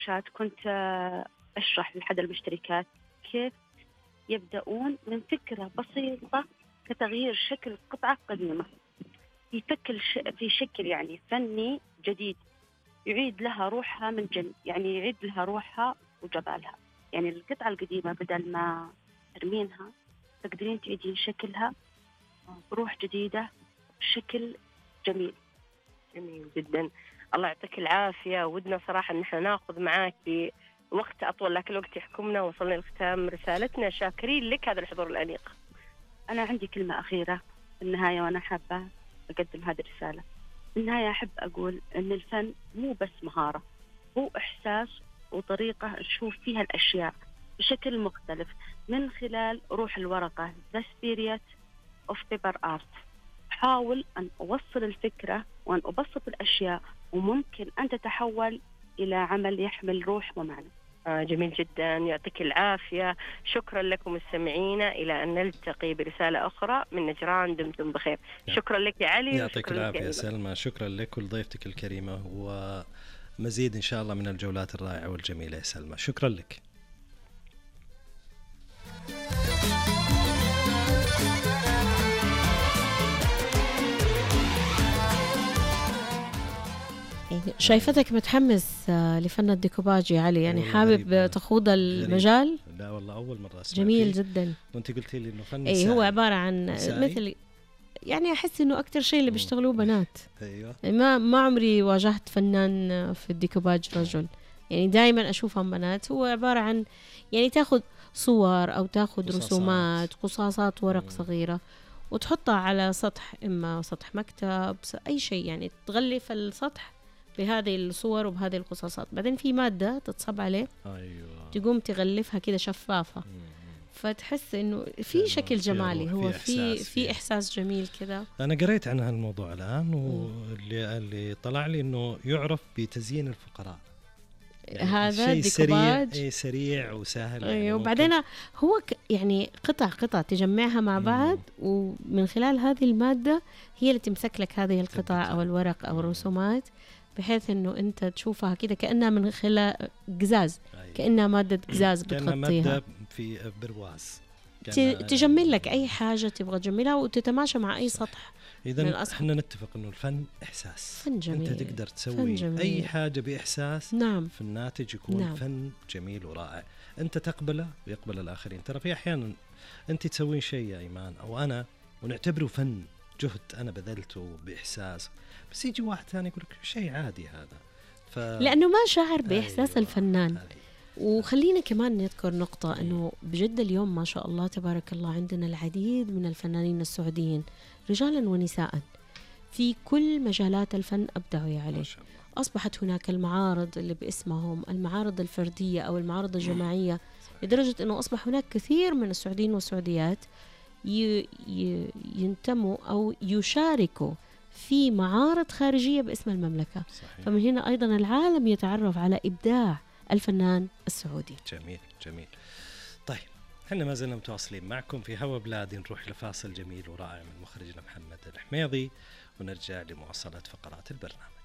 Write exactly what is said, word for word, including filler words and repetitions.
شات كنت آه، أشرح لأحد المشتركات كيف يبدأون من فكرة بسيطة كتغيير شكل قطعة قديمة في شكل ش... في شكل يعني فني جديد، يعيد لها روحها من جن يعني يعيد لها روحها وجمالها. يعني القطعة القديمة بدل ما ترمينها تقدرين تعيدين شكلها بروح جديدة، شكل جميل. جميل جدا، الله يعطيك العافية. ودنا صراحة ان احنا ناخذ معاك وقت أطول، لكن الوقت يحكمنا. وصلنا لختام رسالتنا، شاكرين لك هذا الحضور الأنيق. أنا عندي كلمة أخيرة في النهاية، وأنا حابة أقدم هذه الرسالة. في النهاية أحب أقول أن الفن مو بس مهارة، هو إحساس وطريقة نشوف فيها الأشياء بشكل مختلف من خلال روح الورقة. The spirit of paper art. أحاول أن أوصل الفكرة وأن أبسط الأشياء، وممكن أن تتحول إلى عمل يحمل روح ومعنى. آه جميل جدا، يعطيك العافية. شكرا لكم مستمعينا، إلى أن نلتقي برسالة أخرى من نجران. دمتم بخير. شكرا لك يا علي. يعطيك العافية يا سلمى. شكرا لك ولضيفتك الكريمة، ومزيد إن شاء الله من الجولات الرائعة والجميلة يا سلمى. شكرا لك. شايفتك متحمس لفن الديكوباج يا علي، يعني حابب تخوض المجال؟ لا والله أول مرة أسمع. جميل جدا. وانت قلتي لي إنه فن إيه، هو عبارة عن مثل يعني أحس إنه أكتر شيء اللي بيشتغلوه بنات. أيوة. ما ما عمري واجهت فنان في الديكوباج رجل، يعني دائما أشوفهم بنات. هو عبارة عن يعني تاخذ صور أو تاخذ رسومات، قصاصات ورق مم. صغيرة، وتحطها على سطح، إما سطح مكتب أي شيء، يعني تغلف السطح بهذه الصور وبهذه القصاصات. بعدين في مادة تتصب عليه. أيوة. تقوم تغلفها كده شفافة. مم. فتحس إنه في شكل جمالي، هو في في إحساس جميل كده. أنا قريت عن هالموضوع الآن، واللي اللي طلع لي إنه يعرف بتزيين الفقراء. يعني هذا شيء سريع، أي سريع وسهل. أيوة. يعني وبعدين هو ك يعني قطع قطع تجمعها مع بعض، مم. ومن خلال هذه المادة هي اللي تمسك لك هذه القطع أو الورق أو الرسومات، بحيث إنه أنت تشوفها كده كأنها من خلال قزاز. أيوة. كأنها مادة قزاز بتغطيها، مادة في برواز تجمل لك أي حاجة تبغى تجملها وتتماشى مع أي سطح. إذا احنا نتفق إنه الفن إحساس. فن جميل. أنت تقدر تسوي أي حاجة بإحساس. نعم. في الناتج يكون نعم. فن جميل ورائع، أنت تقبله ويقبل الآخرين. ترى في أحيانا أنت تسوين شيء يا إيمان أو أنا ونعتبره فن، جهد أنا بذلته بإحساس، بس يجي واحد ثاني يقول لك شيء عادي هذا. ف... لأنه ما شعر بإحساس أيوة. الفنان. أيوة. وخلينا كمان نذكر نقطة أنه بجد اليوم ما شاء الله تبارك الله عندنا العديد من الفنانين السعوديين رجالا ونساء في كل مجالات الفن أبدعوا يا علي. أصبحت هناك المعارض اللي باسمهم المعارض الفردية أو المعارض الجماعية، لدرجة أنه أصبح هناك كثير من السعوديين والسعوديات ي... ي... ينتموا أو يشاركوا في معارض خارجية باسم المملكة. صحيح. فمن هنا أيضا العالم يتعرف على إبداع الفنان السعودي. جميل جميل. طيب احنا ما زلنا متواصلين معكم في هوا بلادي. نروح لفاصل جميل ورائع من مخرجنا محمد الحميضي ونرجع لمواصلة فقرات البرنامج.